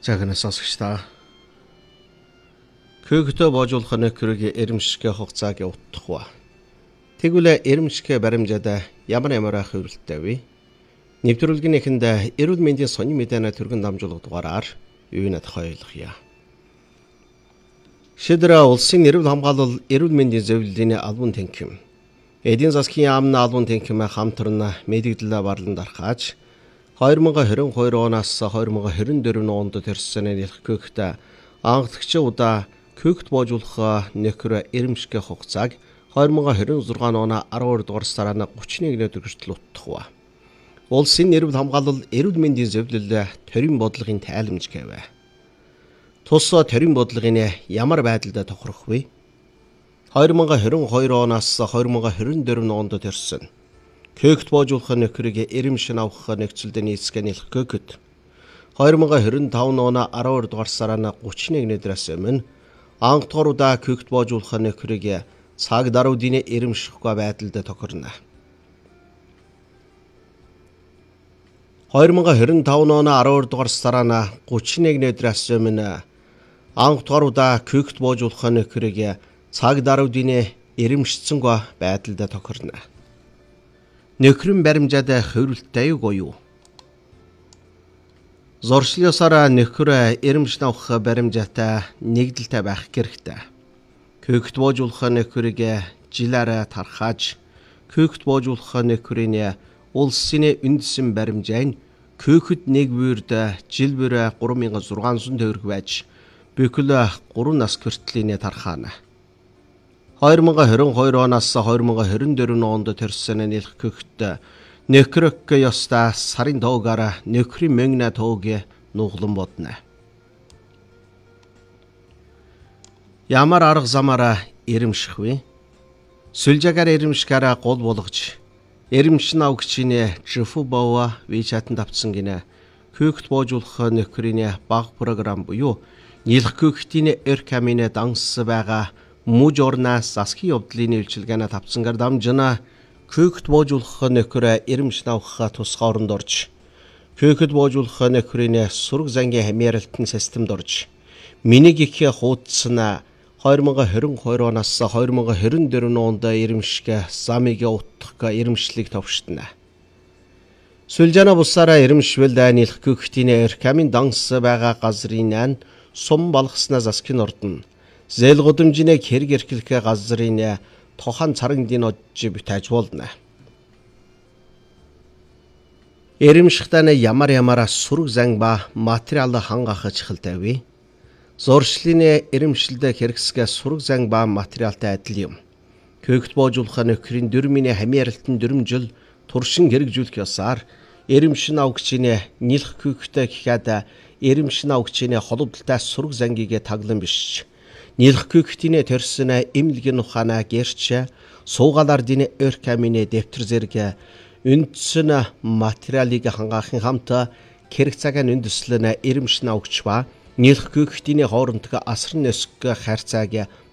Жагнаас сонсогчдаа көөгтөө боожуулах нөхрийг эрэмшгэ хугацааг явуулах. Тэгвэл эрэмшгэ баримжаад ямар хөвөлттэй вэ? Нэвтрүүлгийнхэнд эрүүл мэндийн сонин мэдээний түргэн дамжуулах дугаараар юунад ойлгоё. Шийдвэр улсын эрүүл хамгаалал эрүүл мэндийн зөвлөлийн албан танхим. Эдийн засгийн яамны албан танхим хамтран мэдээлэл барлан дарахаж 2022 оноос 2024 онд төрсөн нэлхгүйхт анхдагчдаа көөгт боожуулах нөхөр эрэмшгэ хугацааг 2026 оны 12 дугаар сарын 31-нд хүртэл утгах. Улсын эрүүл хамгаалал эрүүл мэндийн зөвлөл төрийн бодлогын тайламж гэв. Тус төрийн бодлогын ямар байдалд тохирох вэ? 2022 оноос 2024 онд төрсөн көөгт боожуулах нөхрийг эрэмшин авах нөхцөлд нийцэх нэлхгүйхт 2025 оны 12 дугаар сарын 31-ээс өмнө анхдагчдаа көөгт боожуулах нөхрийг цаг даруйдын эрэмшихгүй байдалд тохирно. 2025 оны 12 дугаар сарын 31-ээс өмнө анхдагчдаа көөгт боожуулах нөхрийг цаг даруйдын эрэмшсэнгүй байдалд тохирно. Нөхрийн баримжаад хөвөлттэй юу? Зорчлосоор нөхөр эрэмшин авах баримжаатай нэгдэлтэй байх хэрэгтэй. Көөгт боожуулах нөхрийг жилээр тархаж, көөгт боожуулах нөхрийн улсын үндэсний баримжааг көөхөд нэг бүрд жил бүр 3600 төгрөг байж, бүхэл 3 нас хүртлийн тархаана. 2022 оноос 2024 онд төрсөн нэлхгүйхт нөхрөх ёстой сарын тоогаар нөхрийн мөнгөний тоог нуглан бодно. Ямар арга замаараа эрэмших вэ? Сүлжаагаар эрэмшгээр гол болгож эрэмшин авагчийн Жифубова WeChat-д авсан гинэ көөгт боожуулах нөхрийн баг програм буюу нэлхгүйхтийн эр камин данс байгаа муж орнаас засгийн явдлын үйлчилгээнд тавцангаар дамжина көөгт боожуулах нөхөр эрэмшин авах тусгай оронд орж көөгт боожуулах нөхрийн сураг зангийн хамааралтын системд орж миний их хуудсан 2022 оноос 2024 онд эрэмшгэ замыг утгах эрэмшлийг товшдно. Сүлжаана бусаараа эрэмшвэл нэлхгүйхтийн эр камин данс байгаа газрын сум балгаснаа засгийн ордон зээл гудамжиныг хэрэг эрхлэх газрын тохан царагдын одж бүтээж болно. Эрэмшигтэн ямар сураг зан ба материал хангах чухалтай вэ? Зуршлын эрэмшилд хэрэгсэх сураг зан ба материалтай адил юм. Көөгт боожуулах нөхрийн дүрмийн хамааралтын дүрмжил туршин хэрэгжүүлэх ёсоор эрэмшин авагчийн нэлхгүйхтэй гэхэд эрэмшин авагчийн холбогдолтой сураг зангийг таглан биш. Нэлхгүйхтийн төрсөн эмнэлгийн ухаанаа гэрч суугаалардын өр камины дэвтэр зэрэг үндсэн материалыг хангаахын хамт хэрэг цагаан үндэслэн эрэмшин авагч ба нэлхгүйхтийн хоорондох асар нисэх харьцааг